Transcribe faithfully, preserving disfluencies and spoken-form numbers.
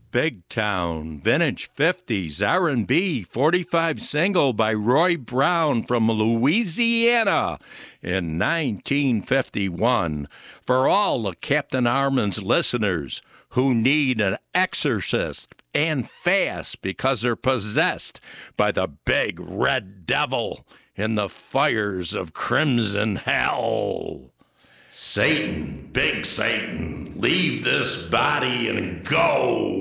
Big Town, vintage fifties, R and B, forty-five single by Roy Brown from Louisiana in nineteen fifty-one. For all the Captain Armin's listeners who need an exorcist and fast because they're possessed by the big red devil in the fires of crimson hell. Satan, big Satan, leave this body and go.